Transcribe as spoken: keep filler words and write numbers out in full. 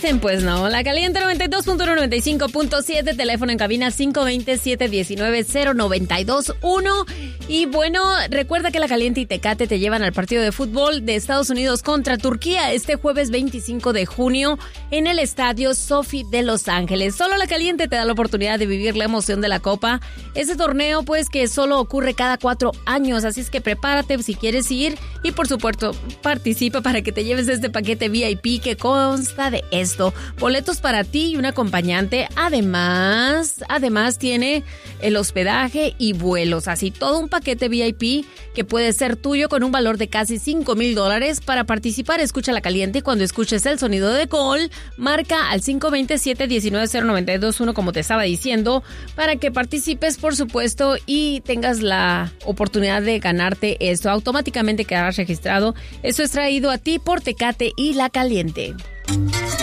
dicen, pues no. La Caliente noventa y dos punto uno, noventa y cinco punto siete, teléfono en cabina cinco dos cero, siete uno nueve, cero nueve dos uno. Y bueno, recuerda que La Caliente y Tecate te llevan al partido de fútbol de Estados Unidos contra Turquía este jueves veinticinco de junio en el estadio Sophie de Los Ángeles. Solo La Caliente te da la oportunidad de vivir la emoción de la Copa. Ese torneo, pues, que solo ocurre cada cuatro años, así es que prepárate si quieres ir y, por supuesto, participa para que te lleves este paquete V I P que consta de esto: boletos para ti y un acompañante. Además, además tiene el hospedaje y vuelos, así todo un paquete V I P que puede ser tuyo con un valor de casi cinco mil dólares. Para participar, escucha La Caliente y cuando escuches el sonido de gol, marca al cinco dos cero, siete uno nueve, cero nueve dos uno, como te estaba diciendo, para que participes, por supuesto, y tengas la oportunidad de ganarte esto. Automáticamente quedarás registrado. Esto es traído a ti por Tecate y La Caliente.